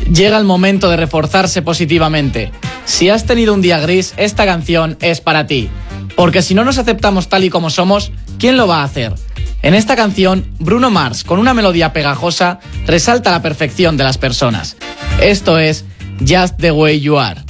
Llega el momento de reforzarse positivamente. Si has tenido un día gris, esta canción es para ti. Porque si no nos aceptamos tal y como somos, ¿quién lo va a hacer? En esta canción, Bruno Mars, con una melodía pegajosa, resalta la perfección de las personas. Esto es Just the Way You Are.